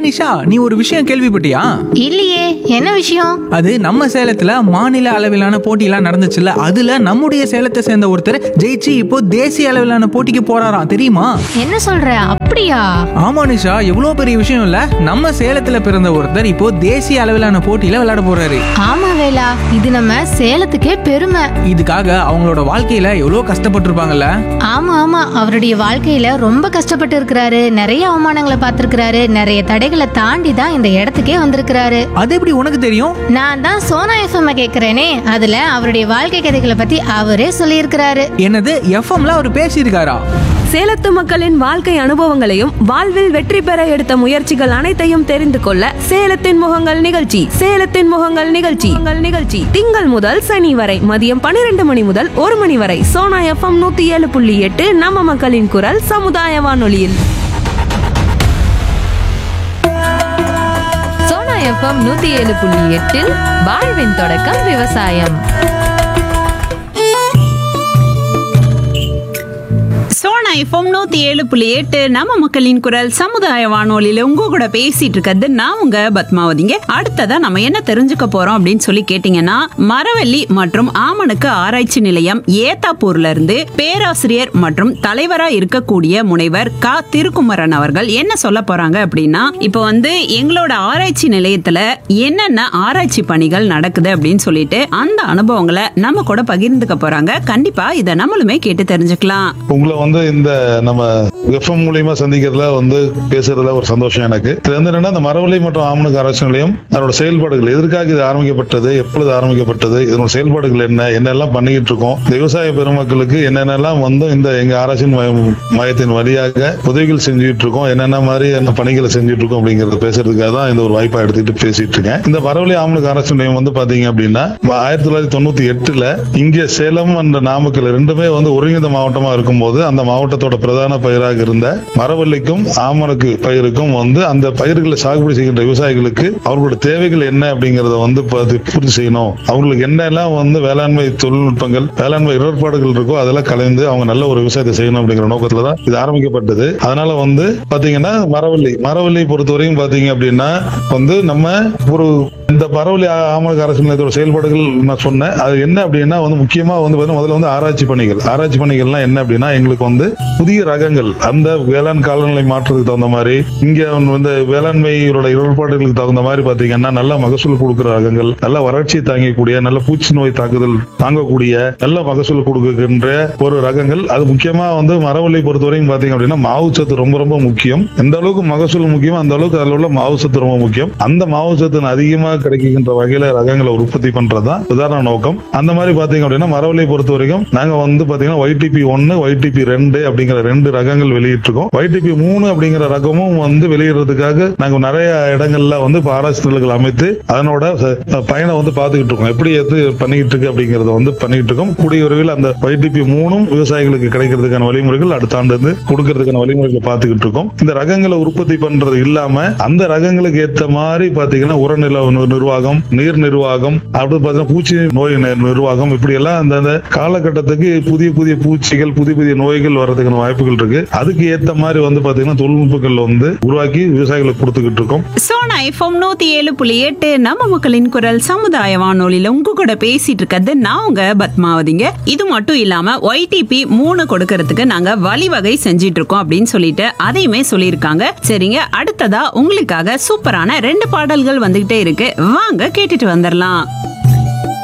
நிஷா, நீ ஒரு விஷயம் கேள்விப்பட்டியா? இல்லையே, என்ன விஷயம்? அது நம்ம சேலத்துல மாநில அளவிலான போட்டியெல்லாம் நடந்துச்சுல்ல, அதுல நம்முடைய சேலத்தை சேர்ந்த ஒருத்தர் ஜெயிச்சு இப்போ தேசிய அளவிலான போட்டிக்கு போறாராம், தெரியுமா? என்ன சொல்ற? அப்படியா? ஆமா நிஷா, எவ்வளவு பெரிய விஷயம் இல்ல. நம்ம சேலத்துல பிறந்த ஒருத்தர் இப்போ தேசிய அளவிலான போட்டியில விளையாட போறாரு. ஆமா வேலா, இது நம்ம சேலத்துக்கே பெருமை. இதுக்காக அவங்களோட வாழ்க்கையில எவ்வளவு கஷ்டப்பட்டிருப்பாங்கல்ல. ஆமா ஆமா, அவருடைய வாழ்க்கையில ரொம்ப கஷ்டப்பட்டு இருக்கிறாரு. நிறைய அவமானங்களை பார்த்திருக்கிறாரு. நிறைய தடைகளை தாண்டி தான் இந்த இடத்துக்கே வந்திருக்கிறாரு. அது எப்படி உனக்கு தெரியும்? நான் தான் சோனா எஃப்எம் கேக்குறேனே, அதுல அவருடைய வாழ்க்கை கதைகளை பத்தி அவரே சொல்லியிருக்கிறாரு. என்னது, எஃப்எம்ல அவர் பேசியிருக்காரா? சேலத்து மக்களின் வாழ்க்கை அனுபவங்களையும் வாழ்வில் வெற்றி பெற எடுத்த முயற்சிகள் அனைத்தையும் தெரிந்து கொள்ள சேலத்தின் முகங்கள் நிகழ்ச்சி திங்கள் முதல் சனி வரை மதியம் 12 மணி முதல் 1 மணி வரை சோனா எஃப்எம் 107.8 நம்ம மக்களின் குரல் சமுதாய வானொலியில். சோனா எஃப்எம் 107.8 வாழ்வின் தொடக்கம் விவசாயம். சோனா எஃப்எம் 107.8 நம்ம மக்களின் குரல் சமுதாய வானொலியில உங்க கூட பேசிட்டு இருக்கிறது நான் உங்க பத்மாவதிங்க. அடுத்ததா நம்ம என்ன தெரிஞ்சுக்க போறோம் அப்படின்னு சொல்லி கேட்டீங்கன்னா, மரவள்ளி மற்றும் ஆமணக்கு ஆராய்ச்சி நிலையம் ஏத்தாப்பூர்ல இருந்து பேராசிரியர் மற்றும் தலைவரா இருக்கக்கூடிய முனைவர் க திருக்குமரன் அவர்கள் என்ன சொல்ல போறாங்க அப்படின்னா, இப்போ எங்களோட ஆராய்ச்சி நிலையத்துல என்னென்ன ஆராய்ச்சி பணிகள் நடக்குது அப்படின்னு சொல்லிட்டு அந்த அனுபவங்களை நம்ம கூட பகிர்ந்துக்க போறாங்க. கண்டிப்பா இதை நம்மளுமே கேட்டு தெரிஞ்சுக்கலாம். உங்களை இந்த நம்ம எஃப்எம் மூலியமா சந்திக்கிறதுல பேசுறதுல ஒரு சந்தோஷம் எனக்கு. இது என்னன்னா, இந்த மரவள்ளி மற்றும் ஆமணக்கு ஆராய்ச்சி நிலையம் அதோட செயல்பாடுகள், எதற்காக இது ஆரம்பிக்கப்பட்டது, எப்பொழுது ஆரம்பிக்கப்பட்டது, இதனோட செயல்பாடுகள் என்னெல்லாம் பண்ணிக்கிட்டு இருக்கோம், விவசாய பெருமக்களுக்கு என்னென்னலாம் இந்த எங்க ஆராய்ச்சி மையத்தின் வழியாக உதவிகள் செஞ்சுட்டு இருக்கோம், என்னென்ன மாதிரி என்ன பணிகளை செஞ்சுட்டு இருக்கோம் அப்படிங்கறத பேசுறதுக்காக தான் இந்த ஒரு வாய்ப்பா எடுத்துக்கிட்டு பேசிட்டு இருக்கேன். இந்த மரவள்ளி ஆமணக்கு ஆராய்ச்சி நிலையம் பாத்தீங்க அப்படின்னா 1998 இங்க சேலம் அந்த நாமக்கல் ரெண்டுமே ஒருங்கிணைந்த மாவட்டமா இருக்கும்போது அந்த மாவட்டத்தோட பிரதான பயிராக இருந்த மரவள்ளிக்கும் ஆமணக்கு பயிருக்கும் அந்த பயிர்களை சாகுபடி செய்கின்ற விவசாயிகளுக்கு அவர்களோட தேவைகள் என்ன அப்படிங்கறத பூர்த்தி செய்யணும், அவங்களுக்கு என்னெல்லாம் வேளாண்மை தொழில்நுட்பங்கள், வேளாண்மை இடர்பாடுகள் இருக்கோ அதெல்லாம் கலைந்து அவங்க நல்ல ஒரு விவசாயத்தை செய்யணும் அப்படிங்கிற நோக்கத்துலதான் இது ஆரம்பிக்கப்பட்டது. அதனால பாத்தீங்கன்னா மரவள்ளி பொறுத்தவரையும் பாத்தீங்க அப்படின்னா நம்ம ஒரு இந்த மரவள்ளி ஆமணக்கு ஆராய்ச்சி நிலையத்தோட செயல்பாடுகள் நான் சொன்னேன். அது என்ன அப்படின்னா முக்கியமா முதல்ல ஆராய்ச்சி பணிகள்லாம் என்ன அப்படின்னா, எங்களுக்கு புதிய ரகங்கள் அந்த வேளாண் காலநிலை மாற்றத்துக்கு தகுந்த மாதிரி, இங்க வேளாண்மையோட இடர்பாடுகளுக்கு தகுந்த மாதிரி பாத்தீங்கன்னா நல்ல மகசூல் கொடுக்கிற ரகங்கள், நல்ல வறட்சியை தாங்கக்கூடிய, நல்ல பூச்சி நோய் தாக்குதல் தாங்கக்கூடிய நல்ல மகசூல் கொடுக்கின்ற ஒரு ரகங்கள். அது முக்கியமா மரவள்ளி பொறுத்தவரைக்கும் பாத்தீங்க அப்படின்னா மாவுச்சத்து ரொம்ப ரொம்ப முக்கியம். எந்த அளவுக்கு மகசூல் முக்கியம் அந்த அளவுக்கு அதுல உள்ள மாவுச்சத்து ரொம்ப முக்கியம். அந்த மாவுச்சத்து அதிகமாக கிடைக்கின்ற வகையில ரகங்களை உற்பத்தி பண்றதுதான் உதாரண நோக்கம். அந்த மாதிரி பாத்தீங்க அப்படின்னா மரவள்ளி பொறுத்த வரைக்கும் நாங்க பாத்தீங்கன்னா YTP 1 YTP 2 அப்படிங்கிற 2 ரகங்கள் வெளியிட்டிருக்கோம். YTP 3 அப்படிங்கிற ரகமும் வெளியிடுறதுக்காக நாங்க நிறைய இடங்கள்ல ஆராய்ச்சி நிலையங்கள் அமைத்து அதனோட பயனை பார்த்துக்கிட்டு இருக்கோம். எப்படி பண்ணிக்கிட்டு இருக்கு அப்படிங்கறத பண்ணிக்கிட்டு இருக்கோம். கூடிய விரைவில் அந்த YTP 3 விவசாயிகளுக்கு கிடைக்கிறதுக்கான வழிமுறைகள் அடுத்த ஆண்டு கொடுக்கறதுக்கான வழிமுறைகளை பார்த்துக்கிட்டு இருக்கோம். இந்த ரகங்களை உற்பத்தி பண்றது இல்லாம அந்த ரகங்களுக்கு ஏற்ற மாதிரி பாத்தீங்கன்னா உரநில நிர்வாகம், நீர் நிர்வாகம், அப்படி பாத்தீங்கன்னா பூச்சி நோய் நிர்வாகம், இப்படி எல்லாம் அந்த காலகட்டத்துக்கு புதிய புதிய பூச்சிகள், புதிய புதிய நோய்கள் வர்றதுக்கான வாய்ப்புகள் இருக்கு. அதுக்கு ஏத்த மாதிரி பாத்தீங்கன்னா தொழில்நுட்பங்கள் உருவாக்கி விவசாயிகளுக்கு கொடுத்துக்கிட்டு இருக்கோம். சோனா எஃப்எம் 107.8 நம்ம மக்களின் குரல் சமுதாய வானொலியில உங்க கூட பேசிட்டு இருக்கிறது நான் உங்க பத்மாவதிங்க. இது மட்டும் இல்லாம YTP 3 கொடுக்கறதுக்கு நாங்க வழிவகை செஞ்சிட்டு இருக்கோம் அப்படின்னு சொல்லிட்டு அதையுமே சொல்லியிருக்காங்க. சரிங்க, அடுத்ததா உங்களுக்காக சூப்பரான 2 பாடல்கள் வந்துகிட்டே இருக்கு, வாங்க கேட்டுட்டு வந்துடலாம்.